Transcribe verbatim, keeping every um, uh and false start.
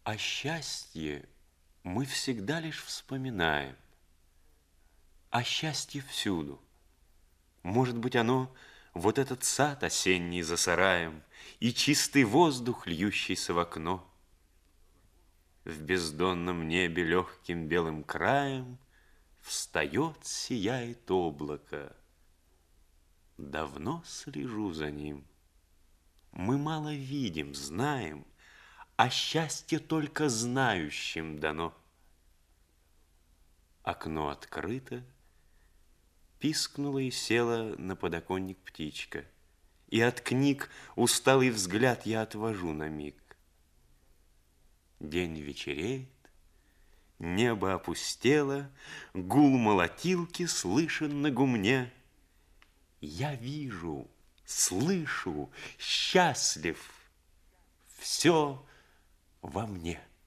О счастье мы всегда лишь вспоминаем, а счастье всюду. Может быть, оно вот этот сад осенний за сараем и чистый воздух, льющийся в окно. В бездонном небе легким белым краем встает, сияет облако. Давно слежу за ним. Мы мало видим, знаем, а счастье только знающим дано. Окно открыто, пискнула и села на подоконник птичка. И от книг усталый взгляд я отвожу на миг. День вечереет, небо опустело, гул молотилки слышен на гумне. Я вижу, слышу, счастлив, все во мне.